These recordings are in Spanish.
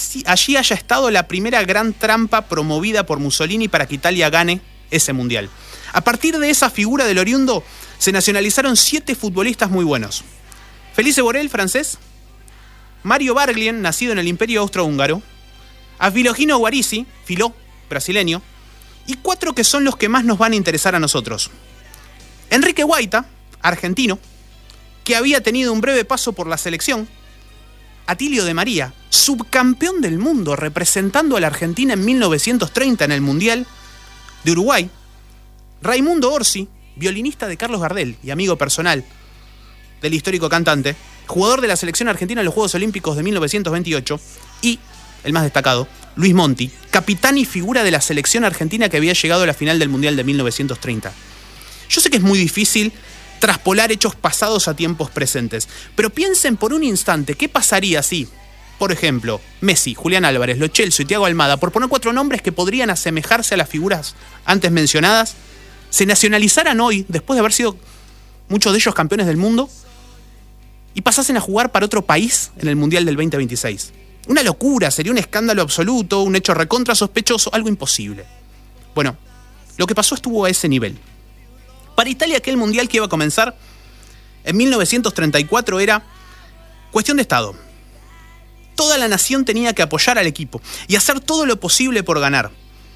allí haya estado la primera gran trampa promovida por Mussolini para que Italia gane ese mundial. A partir de esa figura del oriundo se nacionalizaron 7 futbolistas muy buenos. Felice Borel, francés. Mario Barglien, nacido en el Imperio Austrohúngaro. A Filogino Guarisi, Filó, brasileño. Y 4 que son los que más nos van a interesar a nosotros. Enrique Guaita, argentino, que había tenido un breve paso por la selección. Atilio de María, subcampeón del mundo, representando a la Argentina en 1930 en el Mundial de Uruguay. Raimundo Orsi, violinista de Carlos Gardel y amigo personal del histórico cantante, jugador de la selección argentina en los Juegos Olímpicos de 1928. Y, el más destacado, Luis Monti, capitán y figura de la selección argentina que había llegado a la final del Mundial de 1930. Yo sé que es muy difícil traspolar hechos pasados a tiempos presentes, pero piensen por un instante qué pasaría si, por ejemplo, Messi, Julián Álvarez, Lo Celso y Thiago Almada, por poner 4 nombres que podrían asemejarse a las figuras antes mencionadas, se nacionalizaran hoy, después de haber sido muchos de ellos campeones del mundo, y pasasen a jugar para otro país en el Mundial del 2026. Una locura, sería un escándalo absoluto, un hecho recontra sospechoso, algo imposible. Bueno, lo que pasó estuvo a ese nivel. Para Italia, aquel mundial que iba a comenzar en 1934 era cuestión de Estado. Toda la nación tenía que apoyar al equipo y hacer todo lo posible por ganar.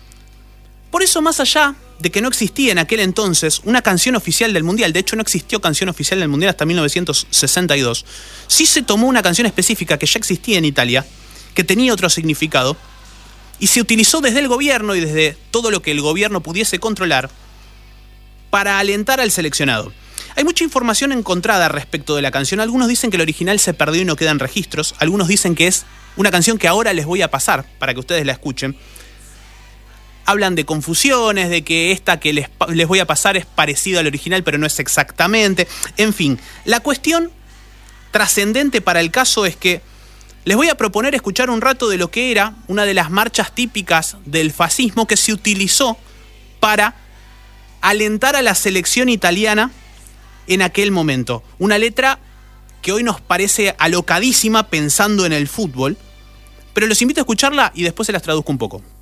Por eso, más allá de que no existía en aquel entonces una canción oficial del mundial, de hecho no existió canción oficial del mundial hasta 1962, sí se tomó una canción específica que ya existía en Italia, que tenía otro significado, y se utilizó desde el gobierno y desde todo lo que el gobierno pudiese controlar para alentar al seleccionado. Hay mucha información encontrada respecto de la canción. Algunos dicen que el original se perdió y no quedan registros. Algunos dicen que es una canción que ahora les voy a pasar para que ustedes la escuchen. Hablan de confusiones, de que esta que les voy a pasar es parecida al original, pero no es exactamente. En fin, la cuestión trascendente para el caso es que les voy a proponer escuchar un rato de lo que era una de las marchas típicas del fascismo que se utilizó para alentar a la selección italiana en aquel momento. Una letra que hoy nos parece alocadísima pensando en el fútbol, pero los invito a escucharla y después se las traduzco un poco.